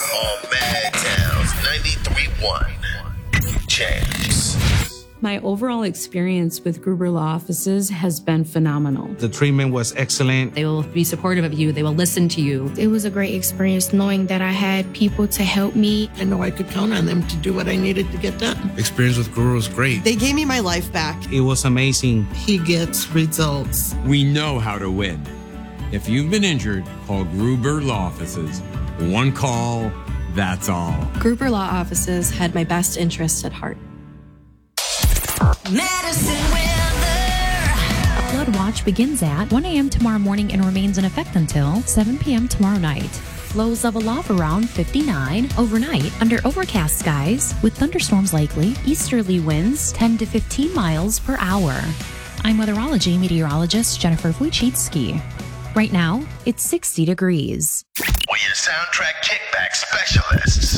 on Mad Towns 93.1 Champs. My overall experience with Gruber Law Offices has been phenomenal. The treatment was excellent. They will be supportive of you. They will listen to you. It was a great experience knowing that I had people to help me. I know I could count on them to do what I needed to get done. Experience with Gruber was great. They gave me my life back. It was amazing. He gets results. We know how to win. If you've been injured, call Gruber Law Offices. One call, that's all. Gruber Law Offices had my best interests at heart. Medicine weather. A flood watch begins at 1 a.m. tomorrow morning and remains in effect until 7 p.m. tomorrow night. Lows level off around 59 overnight under overcast skies with thunderstorms likely. Easterly winds 10 to 15 miles per hour. I'm weatherology meteorologist Jennifer Wojcicki. Right now, it's 60 degrees. We're your soundtrack kickback specialists.